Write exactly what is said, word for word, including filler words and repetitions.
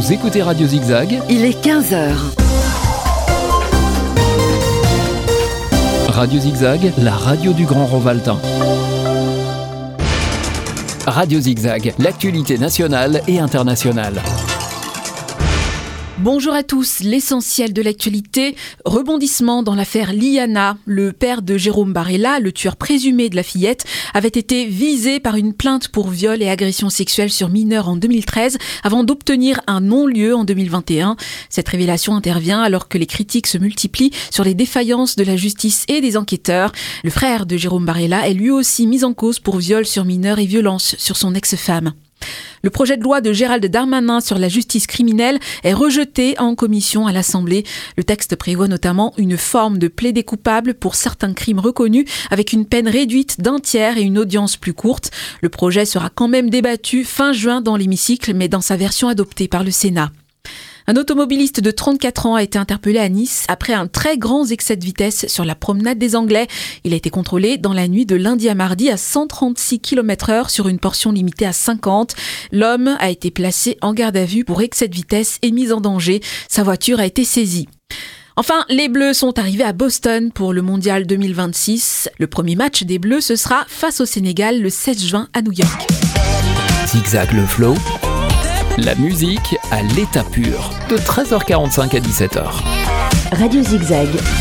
Vous écoutez Radio Zigzag. Il est quinze heures. Radio Zigzag, la radio du Grand Rovaltain. Radio Zigzag, l'actualité nationale et internationale. Bonjour à tous, l'essentiel de l'actualité, rebondissement dans l'affaire Liana. Le père de Jérôme Barella, le tueur présumé de la fillette, avait été visé par une plainte pour viol et agression sexuelle sur mineur en deux mille treize avant d'obtenir un non-lieu en deux mille vingt et un. Cette révélation intervient alors que les critiques se multiplient sur les défaillances de la justice et des enquêteurs. Le frère de Jérôme Barella est lui aussi mis en cause pour viol sur mineur et violence sur son ex-femme. Le projet de loi de Gérald Darmanin sur la justice criminelle est rejeté en commission à l'Assemblée. Le texte prévoit notamment une forme de plaidé coupable pour certains crimes reconnus avec une peine réduite d'un tiers et une audience plus courte. Le projet sera quand même débattu fin juin dans l'hémicycle, mais dans sa version adoptée par le Sénat. Un automobiliste de trente-quatre ans a été interpellé à Nice après un très grand excès de vitesse sur la promenade des Anglais. Il a été contrôlé dans la nuit de lundi à mardi à cent trente-six kilomètres heure sur une portion limitée à cinquante. L'homme a été placé en garde à vue pour excès de vitesse et mise en danger. Sa voiture a été saisie. Enfin, les Bleus sont arrivés à Boston pour le Mondial deux mille vingt-six. Le premier match des Bleus, ce sera face au Sénégal le seize juin à New York. Zigzag le flow. La musique à l'état pur, de treize heures quarante-cinq à dix-sept heures. Radio Zigzag.